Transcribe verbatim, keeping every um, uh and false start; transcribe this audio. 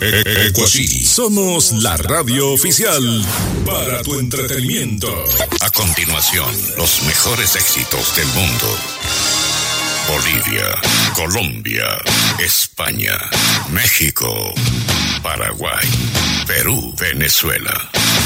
Ecuasí, somos la radio oficial para tu entretenimiento. A continuación, los mejores éxitos del mundo. Bolivia, Colombia, España, México, Paraguay, Perú, Venezuela.